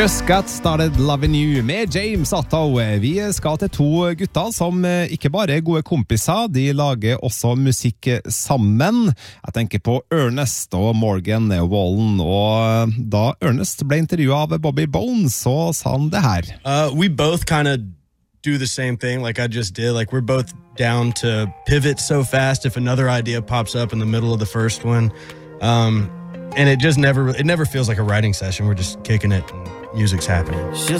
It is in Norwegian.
Just got started loving you med James Otto. Vi skal til to gutter som ikke bare er gode kompiser, de lager også musikk sammen. Jeg tenker på Ernest og Morgan Wallen, og da Ernest ble intervjuet av Bobby Bones, så sa han det her. We both kind of do the same thing like I just did. Like we're both down to pivot so fast if another idea pops up in the middle of the first one. And it never feels like a writing session. We're just kicking it and music's happening.